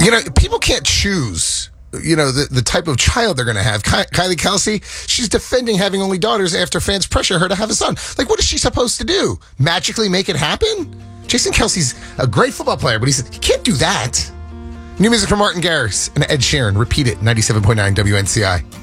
People can't choose, the type of child they're going to have. Kylie Kelsey, she's defending having only daughters after fans pressure her to have a son. Like, what is she supposed to do? Magically make it happen? Jason Kelsey's a great football player, but he can't do that. New music from Martin Garrix and Ed Sheeran. Repeat it, 97.9 WNCI.